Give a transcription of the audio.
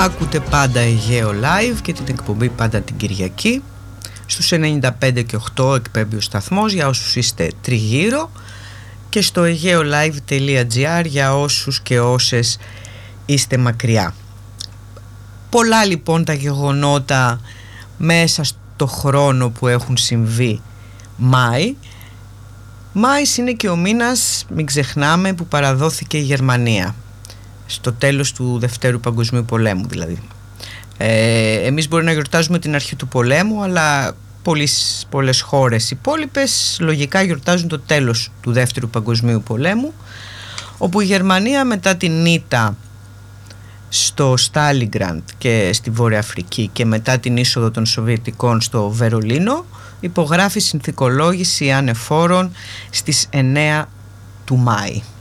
Ακούτε πάντα Αιγαίο Live και την εκπομπή πάντα την Κυριακή. Στους 95 και 8 εκπέμπει ο σταθμός για όσους είστε τριγύρω και στο aegeolive.gr για όσους και όσες είστε μακριά. Πολλά λοιπόν τα γεγονότα μέσα στο χρόνο που έχουν συμβεί. Μάης είναι και ο μήνας, μην ξεχνάμε, που παραδόθηκε η Γερμανία στο τέλος του Δευτέρου Παγκοσμίου Πολέμου δηλαδή. Εμείς μπορεί να γιορτάζουμε την αρχή του πολέμου, αλλά πολλές χώρες υπόλοιπες λογικά γιορτάζουν το τέλος του Δεύτερου Παγκοσμίου Πολέμου, όπου η Γερμανία μετά την ήττα στο Στάλιγκραντ και στη Βόρεια Αφρική και μετά την είσοδο των Σοβιετικών στο Βερολίνο υπογράφει συνθηκολόγηση ανεφόρων στις 9 του Μάη.